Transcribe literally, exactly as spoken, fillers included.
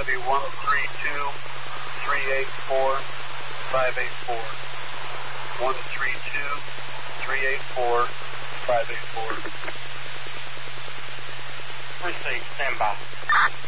be one three two, three eight four, five eight four. one three two, three eight four, five eight four. Received. Stand by.